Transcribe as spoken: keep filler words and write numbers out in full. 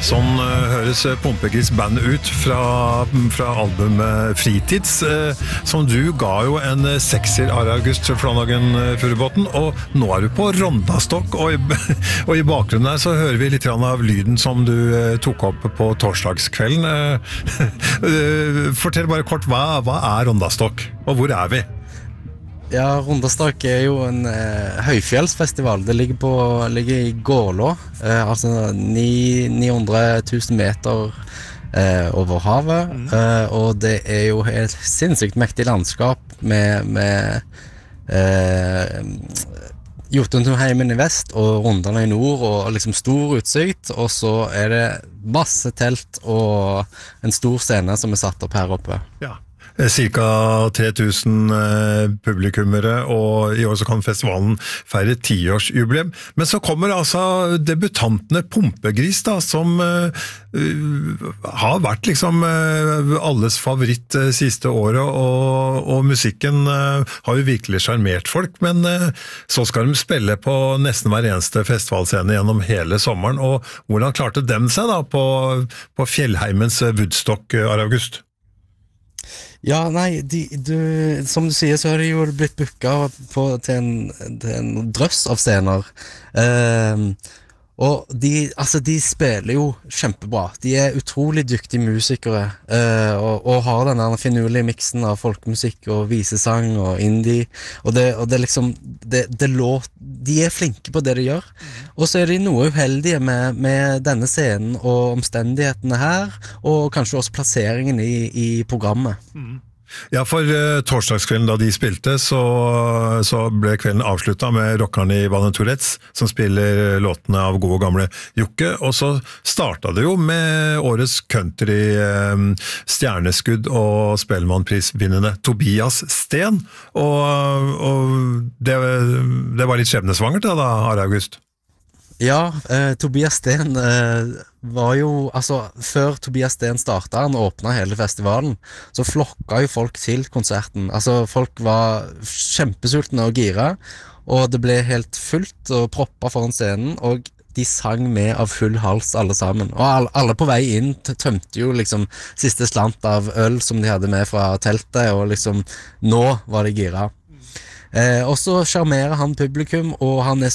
Sånn uh, høres Pumpegris band ut fra, fra albumet Fritids, uh, som du ga jo en sekser av August Flanagan Furubotn, og nå er du på Rondastokk, og i, og i bakgrunnen her så hører vi litt av lyden som du uh, tok opp på torsdagskvelden. Uh, uh, fortell bare kort, hva, hva er Rondastokk, og hvor er vi? Ja, Rondastokk er jo en eh, høyfjellsfestival. Det ligger, på, ligger i Gålå, eh, altså ni hundre tusen meter eh, over havet, mm. eh, og det er jo et sinnssykt mektig landskap med, med eh, Jotunheimen i vest og Rondane i nord, og liksom stor utsikt, og så er det masse telt og en stor scene som er satt opp her oppe. Ja. Cirka tre tusen publikummere, og i år så kan festivalen feire tiårsjubileum. Men så kommer altså debutantene Pumpegris da, som uh, har vært liksom uh, alles favoritt uh, siste året, og, og musikken uh, har jo virkelig charmert folk, men uh, så skal de spille på nesten hver eneste festivalscene gjennom hele sommeren, og hvordan klarte dem seg da på, på Fjellheimens Woodstock uh, August? Ja, nei, de, du, som du sier så har de jo blitt booket på, til, en, til en drøss av scener. Um, og de, altså, de spiller jo kjempebra. De er utrolig dyktige musikere, uh, og, og har den der finurlige miksen av folkemusikk og visesang og indie. Og det, og det liksom, det, det låt, de er flinke på det de gjør. Og så er de noe uheldige med, med denne scenen og omstendighetene her, og kanskje også plasseringen i, i programmet. Mm. Ja, for uh, torsdagskvelden da de spilte, så, så ble kvelden avsluttet med rockerne i Valle Tourettes, som spiller låtene av gode gamle Jokke, og så startet det jo med årets country um, stjerneskudd og spellemannprisvinnende Tobias Sten, og, og det, det var litt skjebnesvangert da, Are August? Ja, eh, Tobias Sten eh, var jo, altså før Tobias Sten startet, han åpnet hele festivalen, så flokka jo folk til konserten. Altså folk var kjempesultne og gira, og det ble helt fullt og proppa foran scenen, og de sang med av full hals alle sammen. Og alle, alle på vei inn tømte jo liksom siste slant av øl som de hadde med fra teltet, og liksom nå var de gira. Eh, og så charmerer han publikum, og han er